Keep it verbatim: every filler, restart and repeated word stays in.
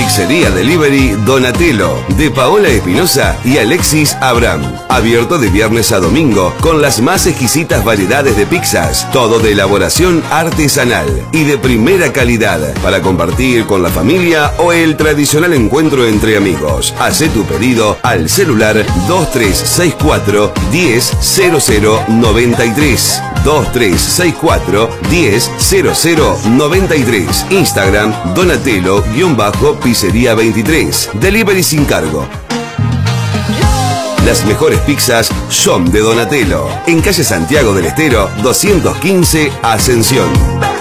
Pizzería Delivery Donatello, de Paola Espinosa y Alexis Abraham. Abierto de viernes a domingo con las más exquisitas variedades de pizzas, todo de elaboración artesanal y de primera calidad para compartir con la familia o el tradicional encuentro entre amigos. Hacé tu pedido al celular dos tres seis cuatro, diez, cero cero noventa y tres. dos tres seis cuatro, diez, cero cero noventa y tres. Instagram Donatello-Pizzería veintitrés. Delivery sin cargo. Las mejores pizzas son de Donatello. En calle Santiago del Estero, doscientos quince, Ascensión.